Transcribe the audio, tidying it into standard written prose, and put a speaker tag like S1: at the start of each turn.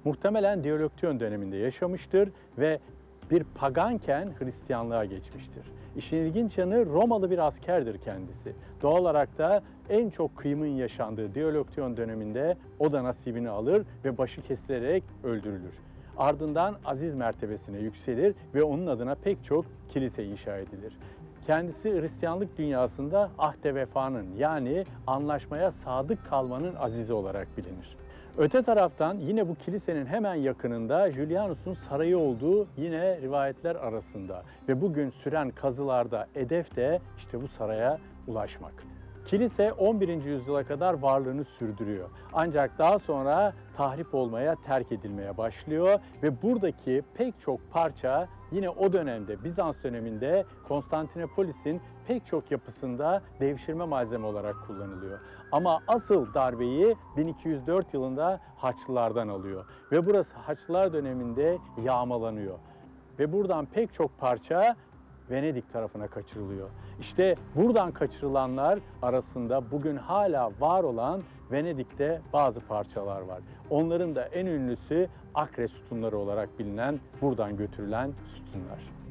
S1: Muhtemelen Diyokletyön döneminde yaşamıştır ve bir paganken Hristiyanlığa geçmiştir. İşin ilginç yanı Romalı bir askerdir kendisi. Doğal olarak da en çok kıyımın yaşandığı Diyokletyön döneminde o da nasibini alır ve başı kesilerek öldürülür. Ardından aziz mertebesine yükselir ve onun adına pek çok kilise inşa edilir. Kendisi Hristiyanlık dünyasında ahde vefanın yani anlaşmaya sadık kalmanın azizi olarak bilinir. Öte taraftan yine bu kilisenin hemen yakınında Julianus'un sarayı olduğu yine rivayetler arasında ve bugün süren kazılarda hedef de işte bu saraya ulaşmak. Kilise 11. yüzyıla kadar varlığını sürdürüyor. Ancak daha sonra tahrip olmaya, terk edilmeye başlıyor ve buradaki pek çok parça yine o dönemde Bizans döneminde Konstantinopolis'in pek çok yapısında devşirme malzeme olarak kullanılıyor. Ama asıl darbeyi 1204 yılında Haçlılardan alıyor ve burası Haçlılar döneminde yağmalanıyor. Ve buradan pek çok parça Venedik tarafına kaçırılıyor. İşte buradan kaçırılanlar arasında bugün hala var olan Venedik'te bazı parçalar var. Onların da en ünlüsü Akre sütunları olarak bilinen buradan götürülen sütunlar.